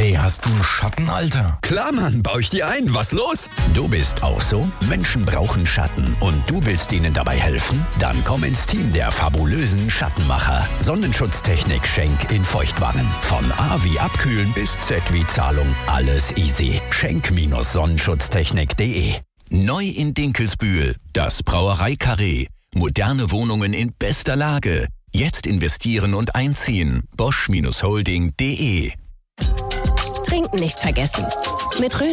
Ey, hast du einen Schatten, Alter? Klar, Mann, baue ich dir ein. Was los? Du bist auch so? Menschen brauchen Schatten und du willst ihnen dabei helfen? Dann komm ins Team der fabulösen Schattenmacher. Sonnenschutztechnik Schenk in Feuchtwangen. Von A wie Abkühlen bis Z wie Zahlung. Alles easy. Schenk-Sonnenschutztechnik.de. Neu in Dinkelsbühl. Das Brauerei-Karree. Moderne Wohnungen in bester Lage. Jetzt investieren und einziehen. Bosch-Holding.de. Trinken nicht vergessen. Mit Rhön